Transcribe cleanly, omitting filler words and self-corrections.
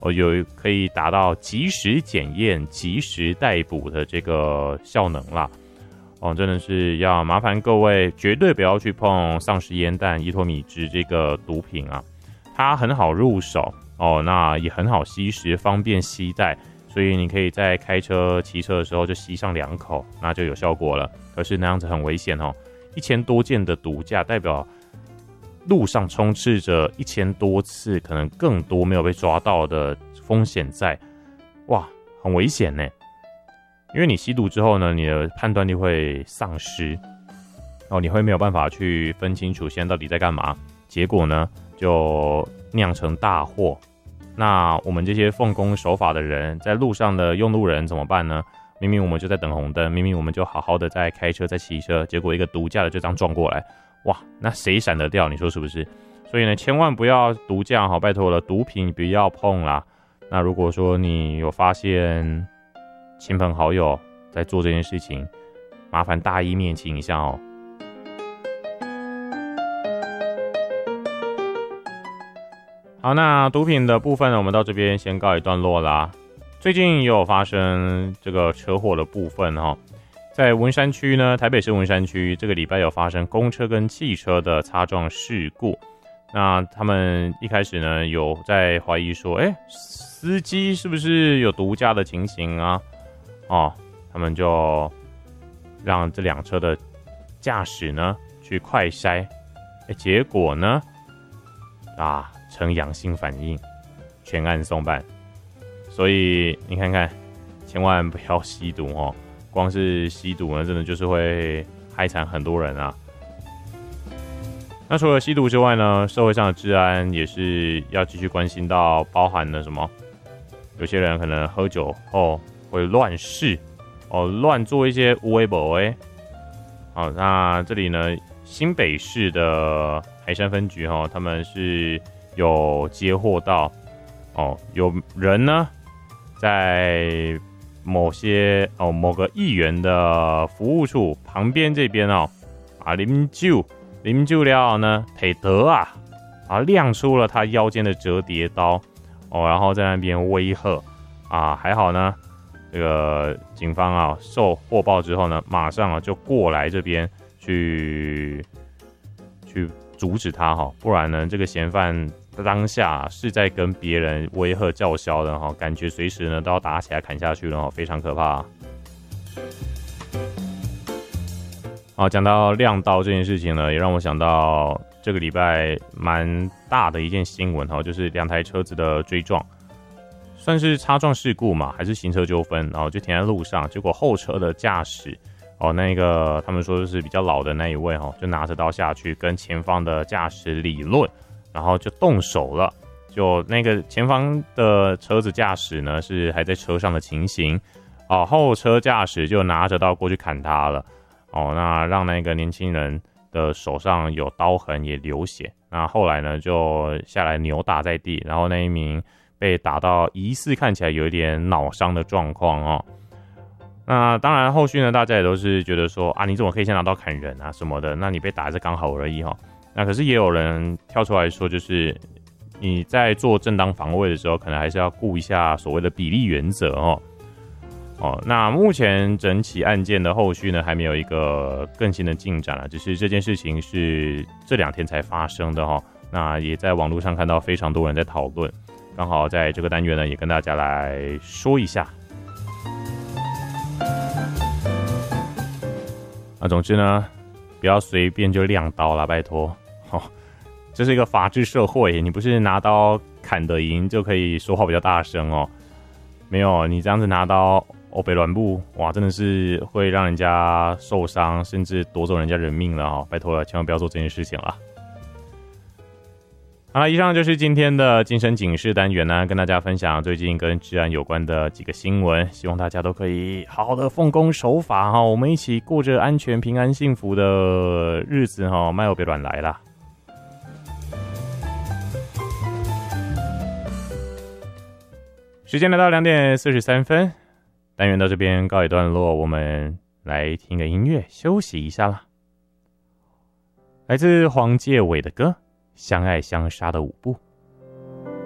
可以达到及时检验、及时逮捕的这个效能啦。真的是要麻烦各位，绝对不要去碰丧尸烟弹、伊托米汁这个毒品啊，它很好入手那也很好吸食，方便携带，所以你可以在开车、骑车的时候就吸上2口，那就有效果了。可是那样子很危险1000多件的毒驾，代表路上充斥着1000多次，可能更多没有被抓到的风险在，哇，很危险呢。因为你吸毒之后呢，你的判断力会丧失，你会没有办法去分清楚现在到底在干嘛，结果呢就酿成大祸。那我们这些奉公守法的人，在路上的用路人怎么办呢？明明我们就在等红灯，明明我们就好好的在开车在骑车，结果一个毒驾的就这样撞过来，哇，那谁闪得掉？你说是不是？所以呢，千万不要毒驾拜托了，毒品不要碰啦。那如果说你有发现亲朋好友在做这件事情，麻烦大义灭亲一下好，那毒品的部分呢，我们到这边先告一段落啦。最近也有发生这个车祸的部分在文山区呢，台北市文山区这个礼拜有发生公车跟汽车的擦撞事故。那他们一开始呢，有在怀疑说，司机是不是有毒驾的情形啊？他们就让这辆车的驾驶呢去快筛，结果呢呈阳性反应，全案送办。所以你看看，千万不要吸毒光是吸毒呢，真的就是会害惨很多人啊。那除了吸毒之外呢，社会上的治安也是要继续关心到，包含了什么？有些人可能喝酒后会乱试乱做一些有的没的。那这里呢，新北市的海山分局他们是有接获到有人呢在某个议员的服务处旁边这边啉酒了呢，提刀亮出了他腰间的折叠刀然后在那边威吓还好呢，这个警方受获报之后呢，马上就过来这边去阻止他不然呢，这个嫌犯当下是在跟别人威吓叫嚣的感觉随时呢都要打起来砍下去了非常可怕。讲到亮刀这件事情呢，也让我想到这个礼拜蛮大的一件新闻就是2台车子的追撞，算是擦撞事故嘛，还是行车纠纷，然后就停在路上，结果后车的驾驶那个他们说是比较老的那一位就拿着刀下去跟前方的驾驶理论，然后就动手了。就那个前方的车子驾驶呢是还在车上的情形后车驾驶就拿着刀过去砍他了那让那个年轻人的手上有刀痕也流血，那后来呢就下来扭打在地，然后那一名被打到疑似看起来有一点脑伤的状况那当然后续呢大家也都是觉得说你怎么可以先拿刀砍人什么的，那你被打是刚好而已那可是也有人跳出来说，就是你在做正当防卫的时候，可能还是要顾一下所谓的比例原则那目前整起案件的后续呢，还没有一个更新的进展只是这件事情是这2天才发生的那也在网络上看到非常多人在讨论，刚好在这个单元呢，也跟大家来说一下。总之呢，不要随便就亮刀啦，拜托这是一个法治社会，你不是拿刀砍得赢就可以说话比较大声没有，你这样子拿刀北乱步，哇，真的是会让人家受伤，甚至夺走人家人命了拜托了，千万不要做这件事情了。好了，以上就是今天的精神警示单元呢，跟大家分享最近跟治安有关的几个新闻，希望大家都可以好好的奉公守法我们一起过着安全、平安、幸福的日子卖有别乱来啦。时间来到2点43分，单元到这边告一段落，我们来听个音乐休息一下啦。来自黄介伟的歌《相爱相杀的舞步》。